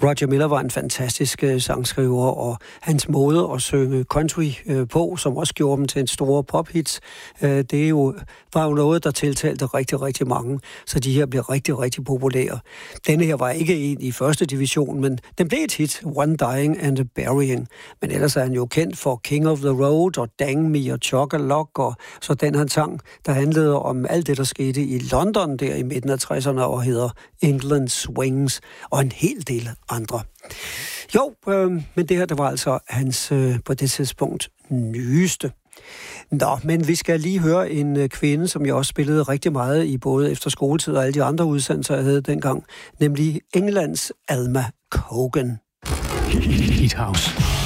Roger Miller var en fantastisk sangskriver, og hans måde at synge country på, som også gjorde dem til en stor pophits, det var jo noget, der tiltalte rigtig, rigtig mange, så de her blev rigtig, rigtig populære. Denne her var ikke en i første division, men den blev et hit, One Dying and a Burying. Men ellers er han jo kendt for King of the Road og Dang Me og Chock-a-Lock, og så den han sang, der handlede om alt det, der skete i London der i midten af 60'erne og hedder England Swings, og en hel del andre. Jo, men det her, det var altså hans på det tidspunkt nyeste. Nå, men vi skal lige høre en kvinde, som jeg også spillede rigtig meget i både efter skoletid og alle de andre udsendelser, jeg havde dengang, nemlig Englands Alma Cogan. Heat House.